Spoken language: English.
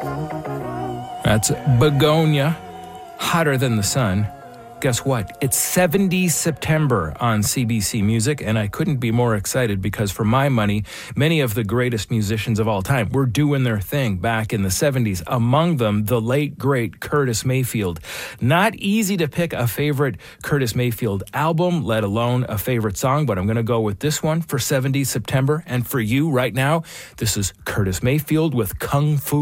That's Begonia, Hotter Than the Sun. Guess what? It's 70 September on CBC Music, and I couldn't be more excited because for my money, many of the greatest musicians of all time were doing their thing back in the 70s. Among them, the late, great Curtis Mayfield. Not easy to pick a favorite Curtis Mayfield album, let alone a favorite song, but I'm going to go with this one for 70 September. And for you right now, this is Curtis Mayfield with Kung Fu